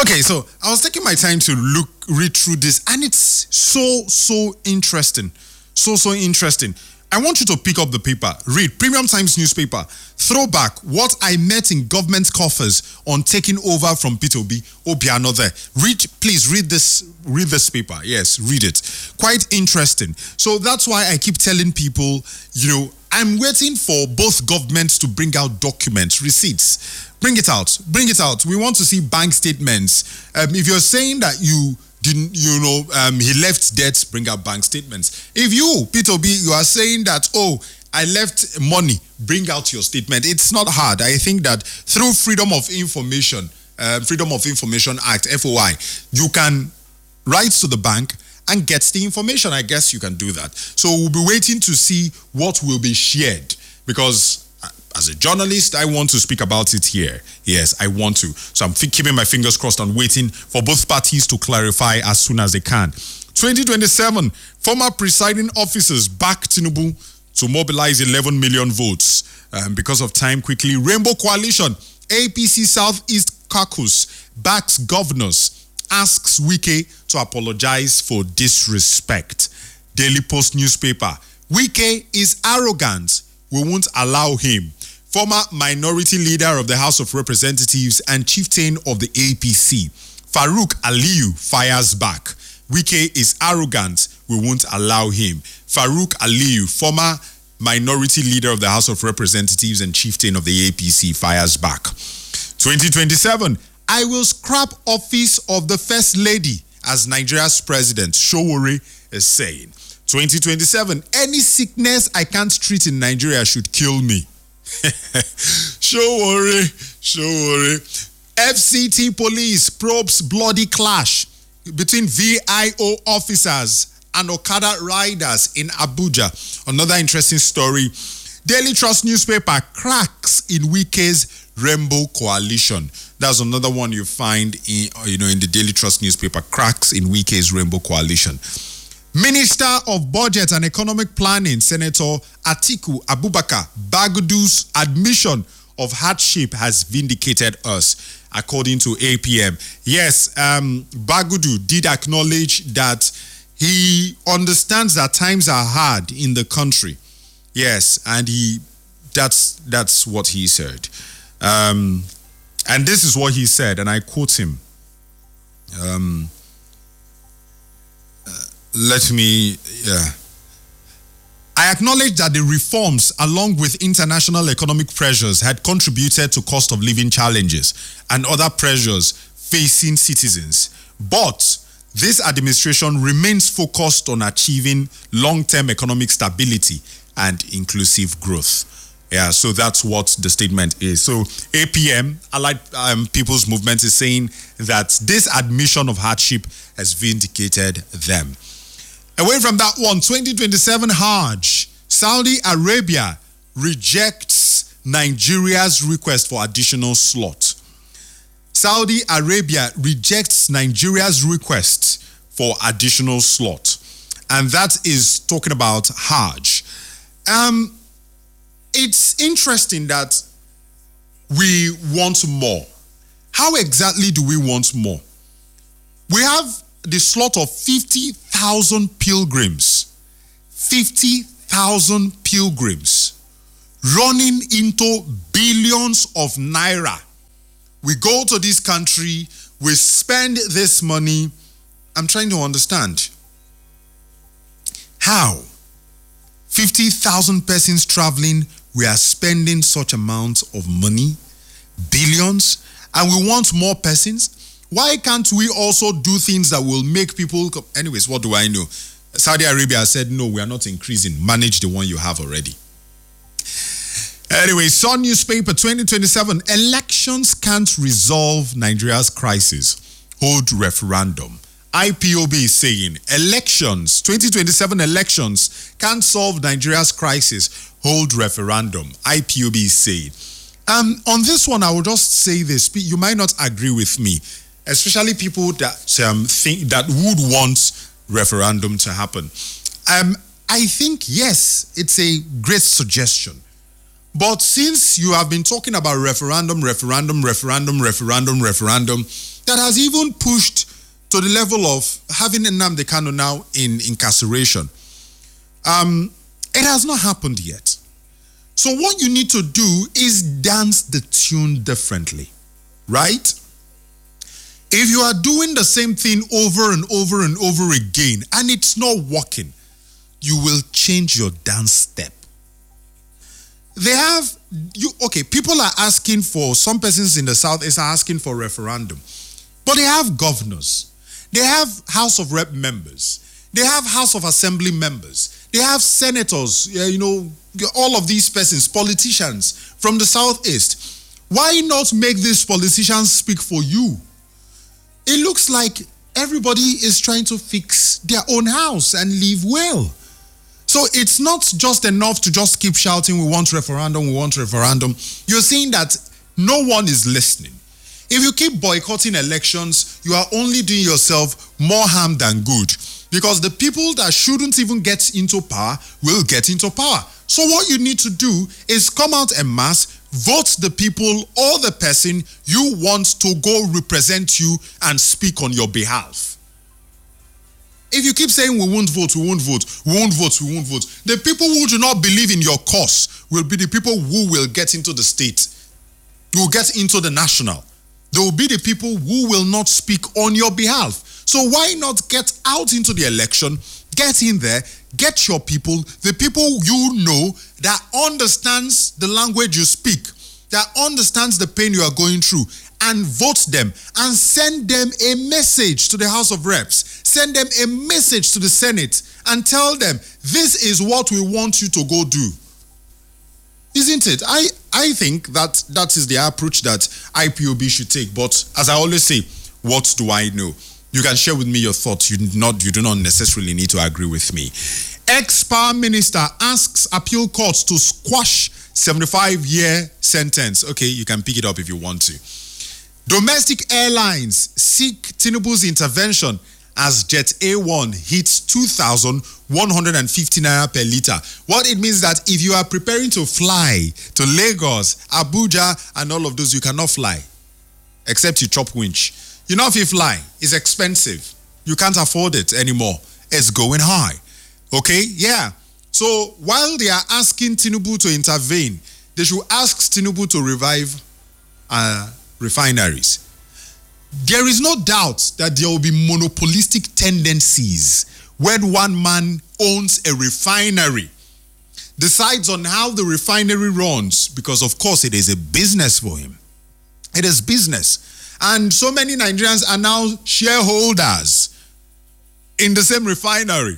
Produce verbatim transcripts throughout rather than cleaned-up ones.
Okay, so I was taking my time to look, read through this, and it's so, so interesting. So, so interesting. I want you to pick up the paper, read Premium Times newspaper, throwback, what I met in government coffers on taking over from Peter Obi, Obiano there. Read, please read this, read this paper. Yes, read it. Quite interesting. So that's why I keep telling people, you know, I'm waiting for both governments to bring out documents, receipts. Bring it out, bring it out. We want to see bank statements. Um, if you're saying that you didn't, you know, um, he left debts, bring out bank statements. If you, Peter B, you are saying that, oh, I left money, bring out your statement. It's not hard. I think that through Freedom of Information, uh, Freedom of Information Act, F O I, you can write to the bank and get the information. I guess you can do that. So we'll be waiting to see what will be shared, because as a journalist, I want to speak about it here. Yes, I want to. So I'm keeping my fingers crossed and waiting for both parties to clarify as soon as they can. twenty twenty-seven, former presiding officers back Tinubu to mobilize eleven million votes. Um, because of time, quickly, Rainbow Coalition, A P C Southeast Caucus, backs governors, asks Wike to apologize for disrespect. Daily Post newspaper, Wike is arrogant. We won't allow him. Former minority leader of the House of Representatives and chieftain of the A P C, Farouk Aliyu, fires back. Wike is arrogant. We won't allow him. Farouk Aliyu, former minority leader of the House of Representatives and chieftain of the A P C, fires back. twenty twenty-seven, I will scrap office of the First Lady as Nigeria's president, Sowore is saying. twenty twenty-seven, any sickness I can't treat in Nigeria should kill me. Sowore, Sowore. F C T police probes bloody clash between V I O officers and Okada riders in Abuja. Another interesting story. Daily Trust newspaper cracks in Wike's Rainbow Coalition. That's another one you find in, you know, in the Daily Trust newspaper, cracks in Wike's Rainbow Coalition. Minister of Budget and Economic Planning, Senator Atiku Abubakar Bagudu's admission of hardship has vindicated us, according to A P M. Yes, um, Bagudu did acknowledge that he understands that times are hard in the country. Yes, and he that's that's what he said. Um, and this is what he said, and I quote him. Um, Let me, yeah. I acknowledge that the reforms, along with international economic pressures, had contributed to cost of living challenges and other pressures facing citizens. But this administration remains focused on achieving long-term economic stability and inclusive growth. Yeah, so that's what the statement is. So A P M, Allied um, People's Movement, is saying that this admission of hardship has vindicated them. Away from that one, twenty twenty-seven Hajj, Saudi Arabia rejects Nigeria's request for additional slot. Saudi Arabia rejects Nigeria's request for additional slot. And that is talking about Hajj. Um, it's interesting that we want more. How exactly do we want more? We have the slot of fifty thousand pilgrims, fifty thousand pilgrims running into billions of naira. We go to this country, we spend this money. I'm trying to understand. How? fifty thousand persons traveling, we are spending such amount of money, billions, and we want more persons. Why can't we also do things that will make people... Come? Anyways, what do I know? Saudi Arabia said, no, we are not increasing. Manage the one you have already. Anyway, Sun newspaper, twenty twenty-seven, elections can't resolve Nigeria's crisis. Hold referendum. I P O B is saying, elections, twenty twenty-seven elections can't solve Nigeria's crisis. Hold referendum. I P O B is saying. Um, on this one, I will just say this. You might not agree with me, especially people that um, think that would want referendum to happen. Um, I think, yes, it's a great suggestion. But since you have been talking about referendum, referendum, referendum, referendum, referendum, that has even pushed to the level of having Nnamdi Kanu now in incarceration. Um, it has not happened yet. So what you need to do is dance the tune differently, right? If you are doing the same thing over and over and over again and it's not working, you will change your dance step. They have, you okay, people are asking for, some persons in the Southeast are asking for referendum. But they have governors. They have House of Rep members. They have House of Assembly members. They have senators, you know, all of these persons, politicians from the Southeast. Why not make these politicians speak for you? It looks like everybody is trying to fix their own house and live well. So it's not just enough to just keep shouting, we want referendum, we want referendum. You're seeing that no one is listening. If you keep boycotting elections, you are only doing yourself more harm than good, because the people that shouldn't even get into power will get into power. So what you need to do is come out en masse, vote the people or the person you want to go represent you and speak on your behalf. If you keep saying we won't vote, we won't vote, we won't vote, we won't vote, the people who do not believe in your cause will be the people who will get into the state, will get into the national. They will be the people who will not speak on your behalf. So why not get out into the election, get in there, get your people, the people you know that understands the language you speak, that understands the pain you are going through, and vote them and send them a message to the House of Reps, send them a message to the Senate and tell them this is what we want you to go do. Isn't it? I, I think that that is the approach that I P O B should take. But as I always say, what do I know? You can share with me your thoughts. You do not, you do not necessarily need to agree with me. Ex-Power Minister asks appeal courts to squash seventy-five year sentence. Okay, you can pick it up if you want to. Domestic airlines seek Tinubu's intervention as Jet A one hits two thousand one hundred fifty naira per litre. What it means that if you are preparing to fly to Lagos, Abuja, and all of those, you cannot fly, except you chop winch. You know if you fly, it's expensive. You can't afford it anymore. It's going high. Okay? Yeah. So while they are asking Tinubu to intervene, they should ask Tinubu to revive uh, refineries. There is no doubt that there will be monopolistic tendencies when one man owns a refinery, decides on how the refinery runs, because of course it is a business for him. It is business. And so many Nigerians are now shareholders in the same refinery.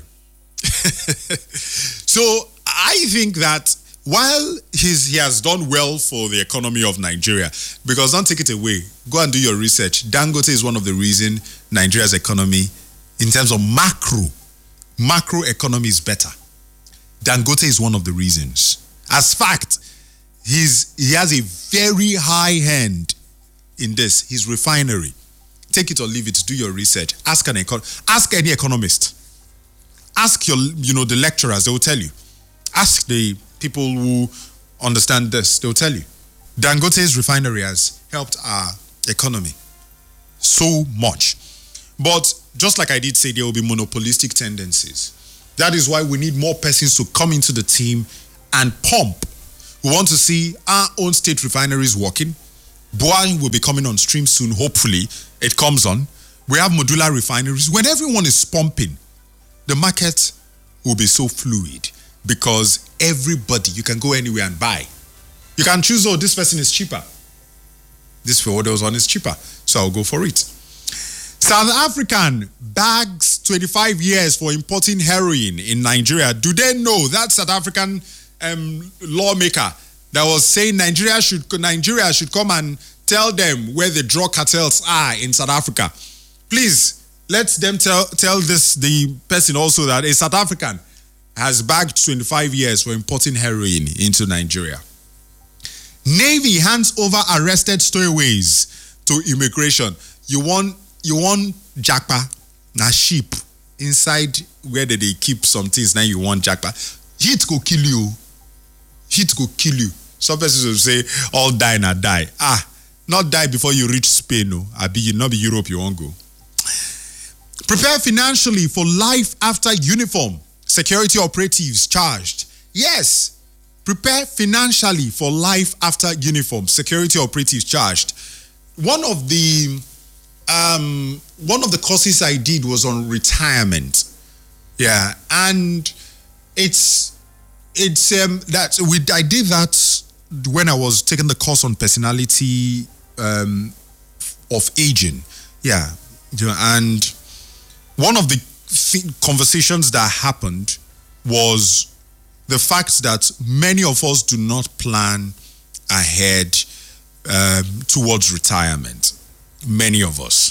So I think that while he's, he has done well for the economy of Nigeria, because don't take it away, go and do your research. Dangote is one of the reasons Nigeria's economy, in terms of macro, macro economy is better. Dangote is one of the reasons. As fact, he's, he has a very high hand in this, his refinery. Take it or leave it, do your research. Ask an econ- ask any economist. Ask your, you know, the lecturers, they will tell you. Ask the people who understand this, they'll tell you. Dangote's refinery has helped our economy so much. But just like I did say, there will be monopolistic tendencies. That is why we need more persons to come into the team and pump. We want to see our own state refineries working. Boeing will be coming on stream soon, hopefully it comes on. We have modular refineries. When everyone is pumping, the market will be so fluid, because everybody, you can go anywhere and buy. You can choose, oh, this person is cheaper. This Feodos one is cheaper, so I'll go for it. South African bags twenty-five years for importing heroin in Nigeria. Do they know that South African um, lawmaker that was saying Nigeria should, Nigeria should come and tell them where the drug cartels are in South Africa? Please, let them tell, tell this, the person also, that a South African has bagged twenty-five years for importing heroin into Nigeria. Navy hands over arrested stowaways to immigration. You want, you want japa, na sheep inside where they keep some things. Now you want japa. Heat go kill you. Heat go kill you. Some persons will say, all die na die. Ah, Not die before you reach Spain, no. I be not be Europe, you won't go. Prepare financially for life after uniform. Security operatives charged. Yes. Prepare financially for life after uniform. Security operatives charged. One of the um, one of the courses I did was on retirement. Yeah, and it's it's um, that we I did that when I was taking the course on personality um, of aging. Yeah, and one of the th- conversations that happened was the fact that many of us do not plan ahead um, towards retirement. Many of us.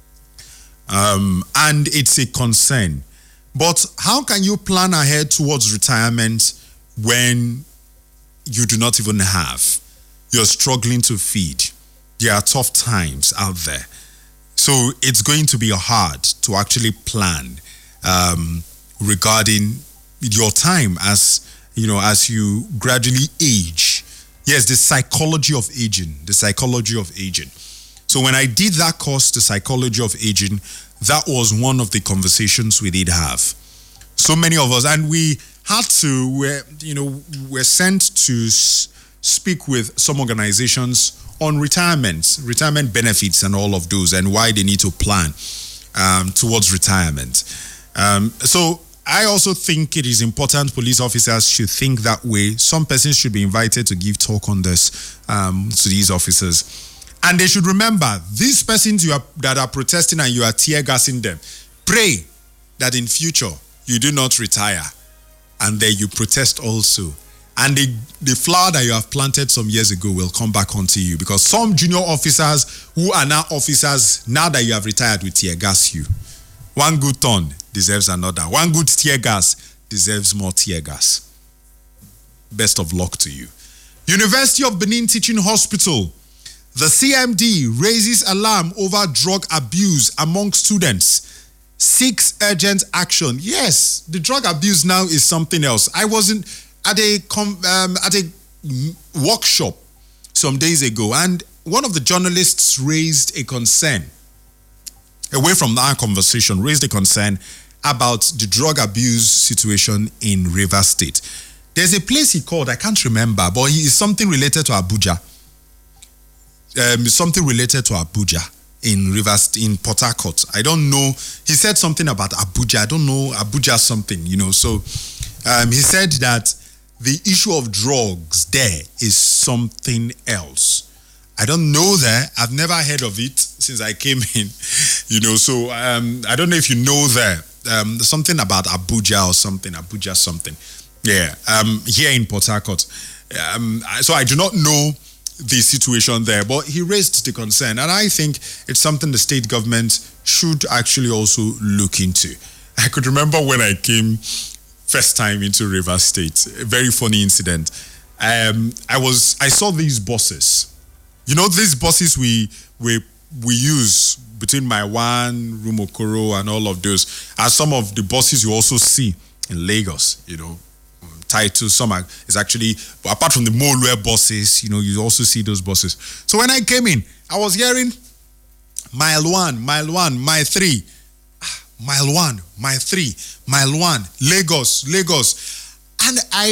Um, and it's a concern. But how can you plan ahead towards retirement when you do not even have? You're struggling to feed. There are tough times out there. So it's going to be hard to actually plan um, regarding your time as you know as you gradually age. Yes, the psychology of aging, the psychology of aging. So when I did that course, the psychology of aging, that was one of the conversations we did have. So many of us, and we had to, we're, you know, we're sent to s- speak with some organizations on retirement, retirement benefits and all of those, and why they need to plan um, towards retirement. Um, so I also think it is important police officers should think that way. Some persons should be invited to give talk on this um, to these officers. And they should remember, these persons you are, that are protesting and you are tear gassing them, pray that in future you do not retire and then you protest also. And the, the flower that you have planted some years ago will come back onto you, because some junior officers who are now officers, now that you have retired, will tear gas you. One good turn deserves another. One good tear gas deserves more tear gas. Best of luck to you. University of Benin Teaching Hospital. The C M D raises alarm over drug abuse among students. Seeks urgent action. Yes, the drug abuse now is something else. I wasn't at a um, at a workshop some days ago, and one of the journalists raised a concern. Away from our conversation, raised a concern about the drug abuse situation in Rivers State. There's a place he called, I can't remember, but he is something related to Abuja. Um, something related to Abuja in Rivers, in Port Harcourt. I don't know. He said something about Abuja. I don't know Abuja something, you know. So um, he said that the issue of drugs there is something else. I don't know that. I've never heard of it since I came in, you know. So um, I don't know if you know that. Um, there's something about Abuja or something. Abuja something. Yeah. Um, here in Port Harcourt. Um, so I do not know the situation there, but he raised the concern, and I think it's something the state government should actually also look into. I could remember when I came first time into Rivers State, a very funny incident. Um, I was I saw these buses. You know, these buses we we we use between my one, Rumokoro, and all of those are some of the buses you also see in Lagos, you know. Tied to some is actually, apart from the Molue buses, you know, you also see those buses. So when I came in, I was hearing mile one, mile one, mile three, mile one, mile three, mile one, Lagos, Lagos. And I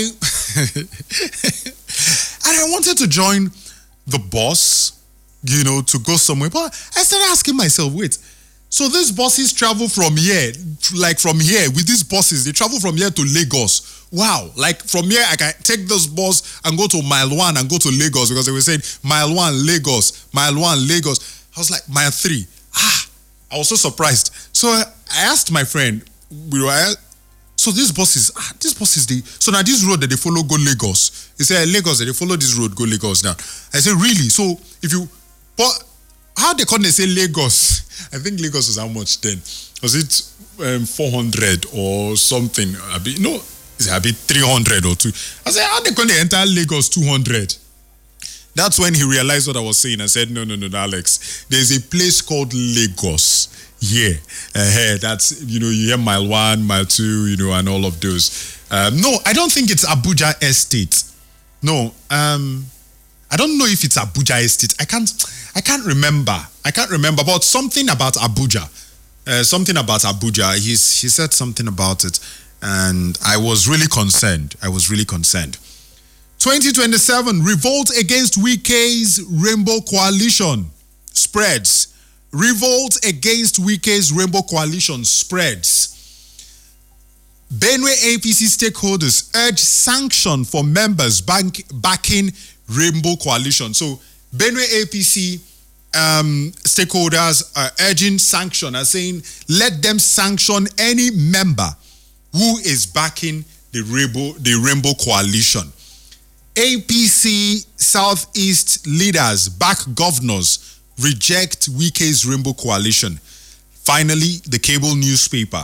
and I wanted to join the bus, you know, to go somewhere. But I started asking myself, wait, so these buses travel from here, like from here, with these buses, they travel from here to Lagos. Wow, like from here, I can take this bus and go to mile one and go to Lagos, because they were saying mile one, Lagos, mile one, Lagos. I was like, mile three. Ah, I was so surprised. So I asked my friend, you know, so these buses, ah, these buses, they, so now this road that they follow go Lagos. He said, Lagos, they follow this road, go Lagos now. I said, really? So if you, but how they call they say Lagos? I think Lagos was how much then? Was it um, four hundred or something? I be, no, it's a bit three hundred or two. I said, how they call the entire Lagos two hundred? That's when he realized what I was saying. I said, no, no, no, Alex. There's a place called Lagos. Yeah. Uh, that's, you know, you hear mile one, mile two, you know, and all of those. Um, no, I don't think it's Abuja Estate. No. Um, I don't know if it's Abuja Estate. I can't I can't remember. I can't remember. But something about Abuja. Uh, something about Abuja. He's, he said something about it. And I was really concerned. I was really concerned. twenty twenty-seven, revolt against Wike's Rainbow Coalition spreads. Revolt against Wike's Rainbow Coalition spreads. Benue A P C stakeholders urge sanction for members bank, backing Rainbow Coalition. So Benue A P C um, stakeholders are urging sanction and saying, let them sanction any member who is backing the Rainbow, the Rainbow Coalition. A P C Southeast leaders back governors reject Wike's Rainbow Coalition. Finally, the cable newspaper.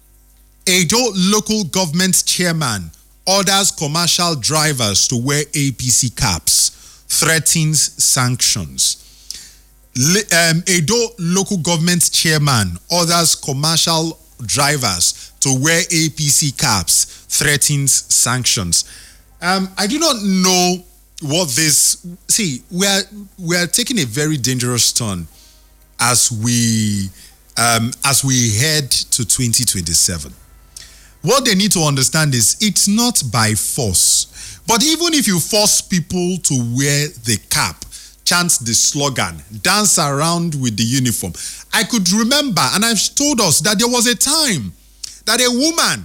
Edo local government chairman orders commercial drivers to wear A P C caps, threatens sanctions. Le- um, Edo local government chairman orders commercial drivers to wear A P C caps, threatens sanctions. Um, I do not know what this... See, we are, we are taking a very dangerous turn as we, um, as we head to twenty twenty-seven. What they need to understand is it's not by force. But even if you force people to wear the cap, chant the slogan, dance around with the uniform. I could remember, and I've told us that there was a time that a woman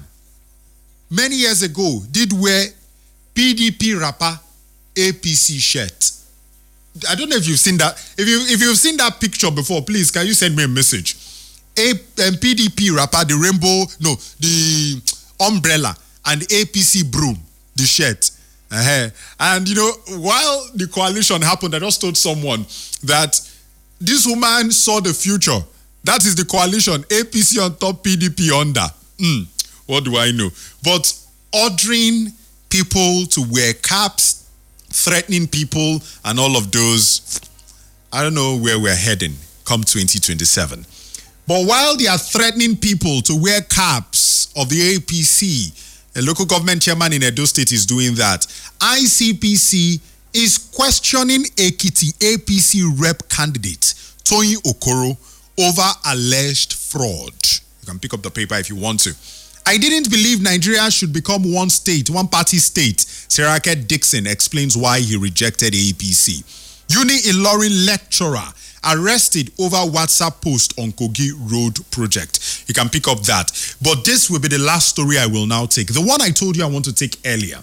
many years ago did wear P D P rapper A P C shirt. I don't know if you've seen that. If you if you've seen that picture before, please can you send me a message? A um, P D P rapper, the rainbow, no, the umbrella, and A P C broom, the shirt. Uh-huh. And you know, while the coalition happened, I just told someone that this woman saw the future. That is the coalition, A P C on top, P D P under. Mm, what do I know? But ordering people to wear caps, threatening people, and all of those, I don't know where we're heading come twenty twenty-seven. But while they are threatening people to wear caps of the A P C, a local government chairman in Edo State is doing that. I C P C is questioning Ekiti A P C rep candidate, Toyin Okoro, over alleged fraud. You can pick up the paper if you want to. I didn't believe Nigeria should become one state, one party state. Serake Dixon explains why he rejected A P C. Uni Ilorin lecturer arrested over WhatsApp post on Kogi Road project. You can pick up that. But this will be the last story I will now take. The one I told you I want to take earlier.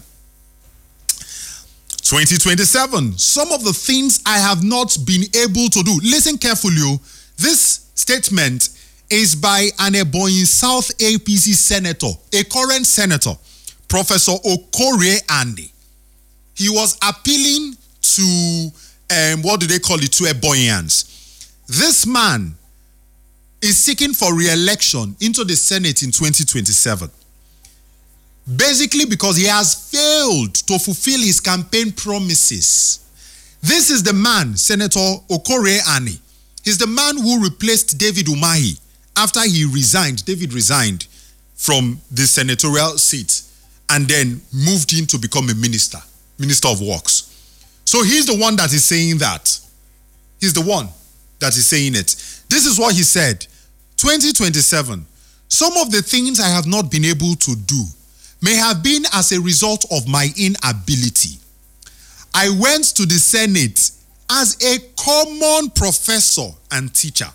twenty twenty-seven. Some of the things I have not been able to do. Listen carefully. This statement is by an Ebonyi South A P C senator, a current senator, Professor Okorie Andy. He was appealing to, um, what do they call it, to Ebonyians. This man is seeking for re-election into the Senate in twenty twenty-seven. Basically because he has failed to fulfill his campaign promises. This is the man, Senator Okorie Andy. He's the man who replaced David Umahi after he resigned. David resigned from the senatorial seat and then moved in to become a minister, Minister of Works. So he's the one that is saying that. He's the one that is saying it. This is what he said. twenty twenty-seven. Some of the things I have not been able to do may have been as a result of my inability. I went to the Senate as a common professor and teacher.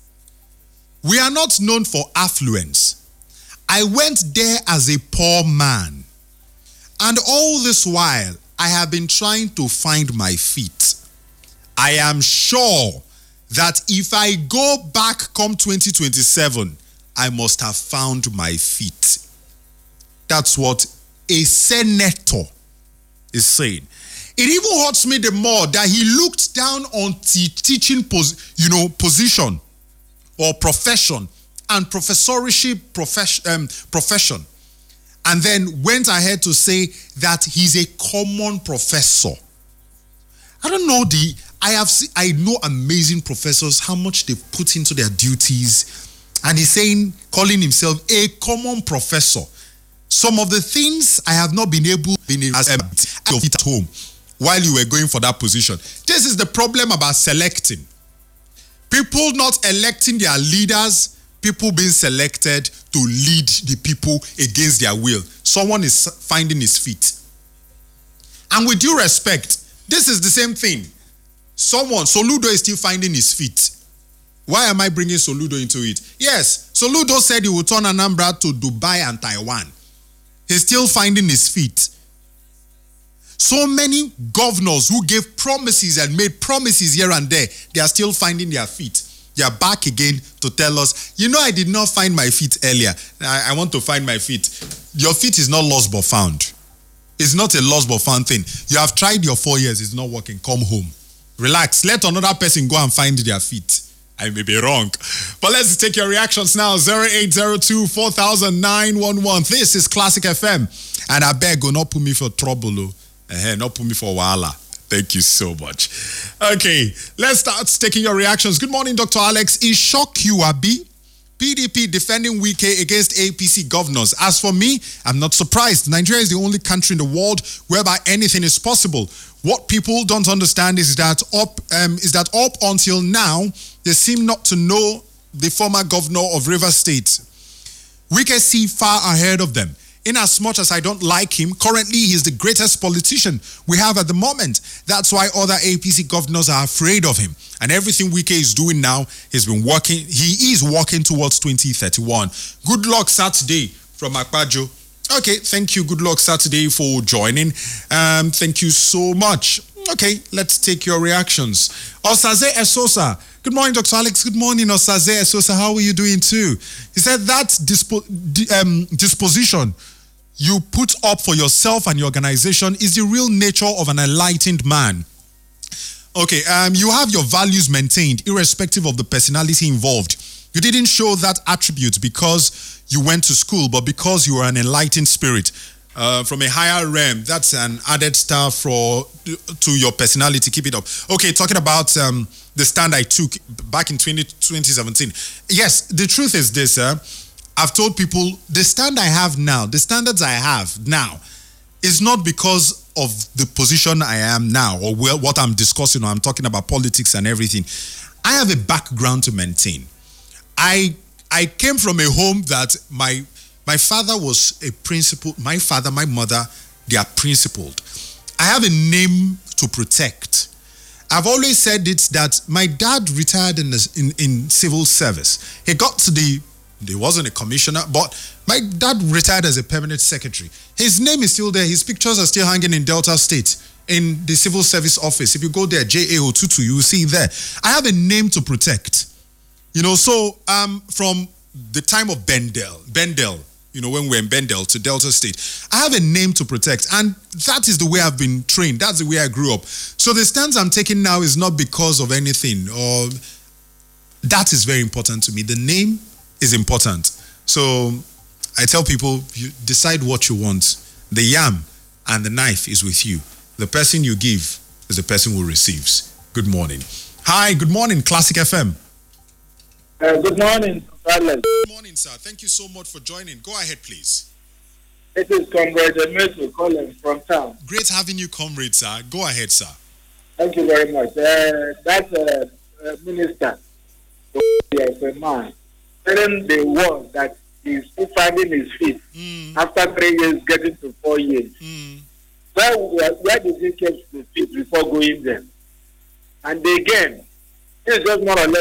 We are not known for affluence. I went there as a poor man. And all this while, I have been trying to find my feet. I am sure that if I go back come twenty twenty-seven, I must have found my feet. That's what a senator is saying. It even hurts me the more that he looked down on t- teaching pos- you know, position or profession and professorship profession, um, profession, and then went ahead to say that he's a common professor. I don't know the, I have seen, I know amazing professors, how much they put into their duties, and he's saying, calling himself a common professor. Some of the things I have not been able to be as at home. while you were going for that position. This is the problem about selecting. People not electing their leaders, people being selected to lead the people against their will. Someone is finding his feet. And with due respect, this is the same thing. Someone, Soludo is still finding his feet. Why am I bringing Soludo into it? Yes, Soludo said he would turn Anambra to Dubai and Taiwan. He's still finding his feet. So many governors who gave promises and made promises here and there, they are still finding their feet. They are back again to tell us, you know, I did not find my feet earlier. I, I want to find my feet. Your feet is not lost but found. It's not a lost but found thing. You have tried your four years, it's not working. Come home. Relax. Let another person go and find their feet. I may be wrong. But let's take your reactions now. zero eight zero two, four thousand, nine one one. This is Classic F M. And I beg you, not put me for trouble. Uh, not put me for wahala. Thank you so much. Okay, let's start taking your reactions. Good morning, Doctor Alex. It shock you, Abi? P D P defending Wike against A P C governors. As for me, I'm not surprised. Nigeria is the only country in the world whereby anything is possible. What people don't understand is that up um, is that up until now, they seem not to know the former governor of Rivers State. Wike see far ahead of them. In as much as I don't like him, currently he's the greatest politician we have at the moment. That's why other A P C governors are afraid of him. And everything Wike is doing now, he's been working, he is working towards twenty thirty-one. Good luck Saturday from Akpajo. Okay, thank you. Good luck Saturday for joining. Um, thank you so much. Okay, let's take your reactions. Osaze Esosa. Good morning, Doctor Alex. Good morning, Osaze Esosa. How are you doing too? He said that dispo um, disposition you put up for yourself and your organization is the real nature of an enlightened man. Okay, um, you have your values maintained irrespective of the personality involved. You didn't show that attribute because you went to school, but because you are an enlightened spirit. Uh, from a higher realm, that's an added star for to your personality. Keep it up. Okay, talking about um, the stand I took back in twenty seventeen. Yes, the truth is this, uh, I've told people the stand I have now, the standards I have now, is not because of the position I am now or what I'm discussing or I'm talking about politics and everything. I have a background to maintain. I I came from a home that my my father was a principal. My father, my mother, they are principled. I have a name to protect. I've always said it that my dad retired in, the, in, in civil service. He got to the, he wasn't a commissioner, but my dad retired as a permanent secretary. His name is still there. His pictures are still hanging in Delta State in the civil service office. If you go there, J A O twenty-two, you will see there. I have a name to protect. You know, so um, from the time of Bendel, Bendel, you know, when we were in Bendel to Delta State, I have a name to protect. And that is the way I've been trained. That's the way I grew up. So the stance I'm taking now is not because of anything. Or that is very important to me. The name is important. So I tell people, you decide what you want. The yam and the knife is with you. The person you give is the person who receives. Good morning. Hi, good morning, Classic F M. Uh, good morning, Alex. Good morning, sir. Thank you so much for joining. Go ahead, please. It is Comrade Emesu calling from town. Great having you, comrade, sir. Go ahead, sir. Thank you very much. Uh, that's a uh, uh, minister, yes, a man, telling the world that he's still finding his feet mm. after three years, getting to four years. Mm. Where, where, where did he get the feet before going there? And again, it's just more or less